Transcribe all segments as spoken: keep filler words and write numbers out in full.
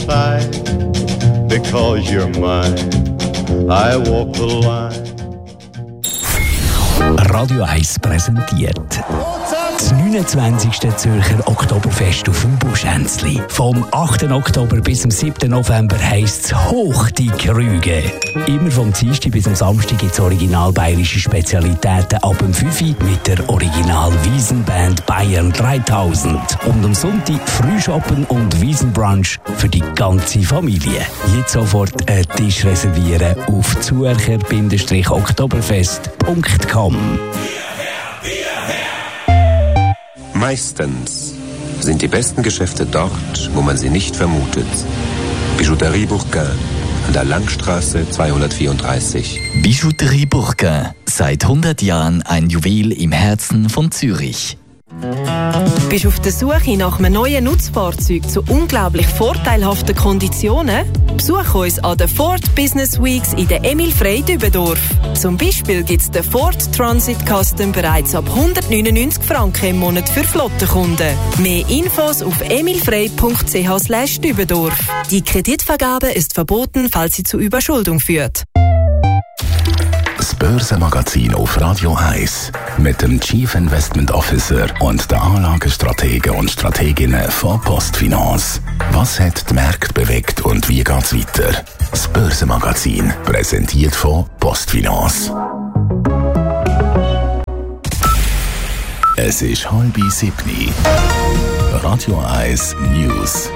side, because you're mine, I walk the line. Radio eins präsentiert das neunundzwanzigste Zürcher Oktoberfest auf dem Buschhänzli. Vom achten Oktober bis zum siebten November heisst es «Hoch die Krüge». Immer vom Dienstag bis zum Samstag gibt es original bayerische Spezialitäten ab dem fünf Uhr mit der Original-Wiesenband Bayern dreitausend. Und am Sonntag Frühschoppen und Wiesenbrunch für die ganze Familie. Jetzt sofort einen Tisch reservieren auf zürcher oktoberfest punkt com. Meistens sind die besten Geschäfte dort, wo man sie nicht vermutet. Bijouterie Bourquin an der Langstraße zweihundertvierunddreißig. Bijouterie Bourquin, seit hundert Jahren ein Juwel im Herzen von Zürich. Bist du auf der Suche nach einem neuen Nutzfahrzeug zu unglaublich vorteilhaften Konditionen? Besuch uns an den Ford Business Weeks in der Emil Frey Dübendorf. Zum Beispiel gibt es den Ford Transit Custom bereits ab hundertneunundneunzig Franken im Monat für Flottenkunden. Mehr Infos auf emilfrey punkt c h slash Dübendorf. Die Kreditvergabe ist verboten, falls sie zu Überschuldung führt. Das Börsenmagazin auf Radio eins mit dem Chief Investment Officer und der Anlagestrategen und Strateginnen von Postfinance. Was hat die Märkte bewegt und wie geht's weiter? Das Börsenmagazin, präsentiert von Postfinance. Es ist halb sieben. Radio eins News.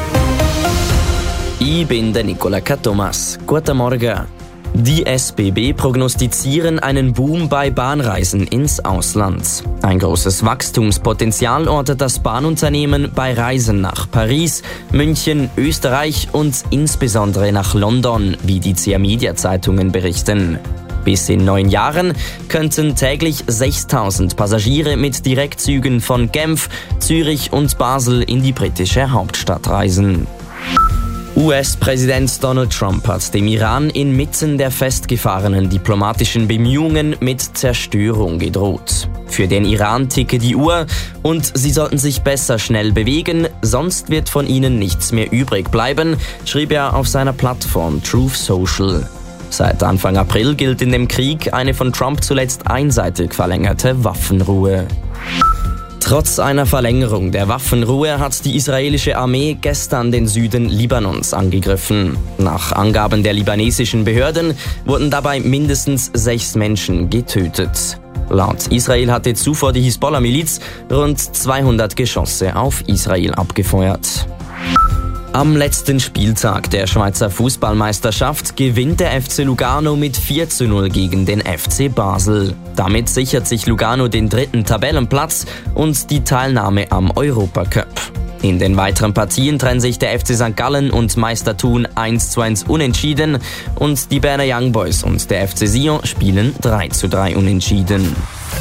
Ich bin der Nicola Thomas. Guten Morgen. Die S B B prognostizieren einen Boom bei Bahnreisen ins Ausland. Ein großes Wachstumspotenzial ortet das Bahnunternehmen bei Reisen nach Paris, München, Österreich und insbesondere nach London, wie die C M Media Zeitungen berichten. Bis in neun Jahren könnten täglich sechstausend Passagiere mit Direktzügen von Genf, Zürich und Basel in die britische Hauptstadt reisen. U S-Präsident Donald Trump hat dem Iran inmitten der festgefahrenen diplomatischen Bemühungen mit Zerstörung gedroht. Für den Iran ticke die Uhr und sie sollten sich besser schnell bewegen, sonst wird von ihnen nichts mehr übrig bleiben, schrieb er auf seiner Plattform Truth Social. Seit Anfang April gilt in dem Krieg eine von Trump zuletzt einseitig verlängerte Waffenruhe. Trotz einer Verlängerung der Waffenruhe hat die israelische Armee gestern den Süden Libanons angegriffen. Nach Angaben der libanesischen Behörden wurden dabei mindestens sechs Menschen getötet. Laut Israel hatte zuvor die Hisbollah-Miliz rund zweihundert Geschosse auf Israel abgefeuert. Am letzten Spieltag der Schweizer Fußballmeisterschaft gewinnt der F C Lugano mit vier zu null gegen den F C Basel. Damit sichert sich Lugano den dritten Tabellenplatz und die Teilnahme am Europacup. In den weiteren Partien trennen sich der F C Sankt Gallen und Meister Thun eins zu eins unentschieden und die Berner Young Boys und der F C Sion spielen drei zu drei unentschieden.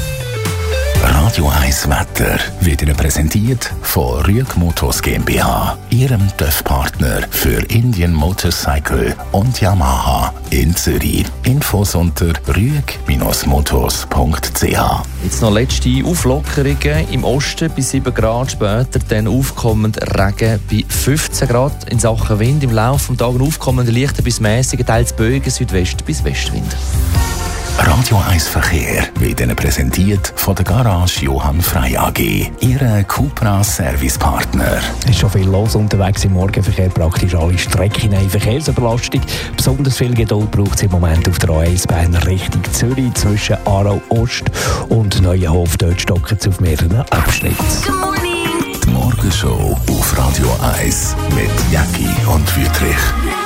Radio eins Wetter wird Ihnen präsentiert von Rüeg Motors GmbH, Ihrem T Ö F-Partner für Indian Motorcycle und Yamaha in Zürich. Infos unter rüeg motors punkt c h. Jetzt noch letzte Auflockerungen im Osten bei sieben Grad, später dann aufkommend Regen bei fünfzehn Grad. In Sachen Wind im Laufe des Tages aufkommende leichte bis mäßige, teils Bögen, Südwest bis Westwind. Radio eins Verkehr wird Ihnen präsentiert von der Garage Johann Frey A G, Ihre Cupra Servicepartner. Es ist schon viel los unterwegs im Morgenverkehr, praktisch alle Strecken in Verkehrsüberlastung. Besonders viel Geduld braucht es im Moment auf der A eins Bahn Richtung Zürich zwischen Aarau Ost und Neuenhof. Dort stocken es auf mehreren Abschnitten. Die Morgenshow auf Radio eins mit Jacki und Wüthrich.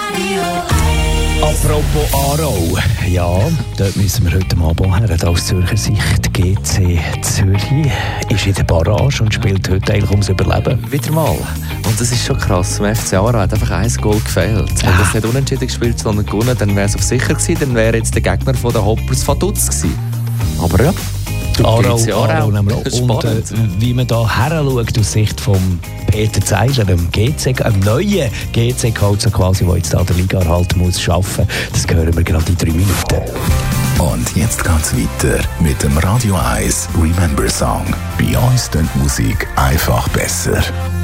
Apropos Aarau, ja, dort müssen wir heute Abend her. Aus Zürcher Sicht G C Zürich ist in der Barrage und spielt heute eigentlich ums Überleben. Wieder mal. Und das ist schon krass. Im F C Aarau hat einfach ein Goal gefehlt. Wenn Ah. das nicht unentschieden gespielt, sondern gewonnen, dann wäre es auf sicher gewesen. Dann wäre jetzt der Gegner von den Hoppers Vaduz gewesen. Aber ja. Aarau, G C Aarau nehmen wir. Und äh, Spannend. wie man da her schaut aus Sicht von Peter Zeidler, dem G C, einem neuen G C-Coach, so quasi, der jetzt da der Liga halt muss schaffen, das hören wir gerade in drei Minuten. Und jetzt geht's weiter mit dem Radio eins Remember Song. Bei uns klingt Musik einfach besser.